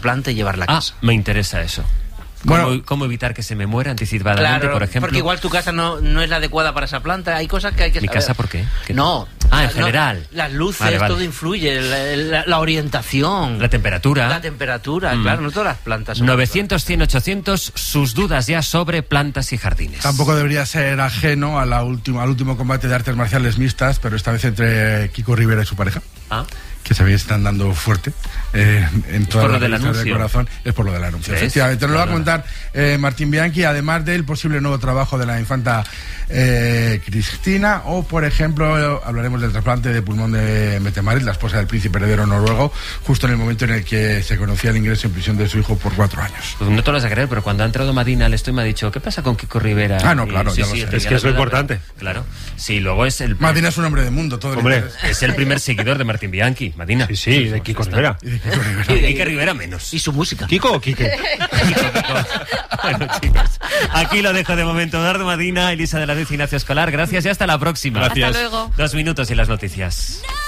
trasplante y llevarla a casa. Me interesa eso. ¿Cómo evitar que se me muera anticipadamente, claro, por ejemplo? Porque igual tu casa no es la adecuada para esa planta. Hay cosas que hay que saber. ¿Mi casa por qué? No. En general. Las luces, todo influye. La orientación. La temperatura. Claro, no todas las plantas. 900-100-800, sus dudas ya sobre plantas y jardines. Tampoco debería ser ajeno al último combate de artes marciales mixtas, pero esta vez entre Kiko Rivera y su pareja. Que se ve que están dando fuerte en toda la revista del corazón. Es por lo del anuncio. Efectivamente, nos lo va a contar Martín Bianchi, además del posible nuevo trabajo de la infanta Cristina, o por ejemplo hablaremos del trasplante de pulmón de Mette-Marit, la esposa del príncipe heredero noruego, justo en el momento en el que se conocía el ingreso en prisión de su hijo por 4 años. Pues no te lo vas a creer, pero cuando ha entrado Madina al estudio me ha dicho, ¿qué pasa con Kiko Rivera? No, claro, ya lo sé. Es que es lo importante. Claro. Sí, luego es el... Madina es un hombre de mundo, todo. Hombre, es el primer seguidor de Martín Bianchi, Madina. Sí, de Kiko Rivera. Y de Kiko Rivera menos. Y su música. ¿Kiko o Quique? Bueno, chicos, aquí lo dejo de momento. Eduardo Madina, Elisa de la Luz, Ignacio Escolar, gracias y hasta la próxima. Gracias. Hasta luego. 2 minutos y las noticias.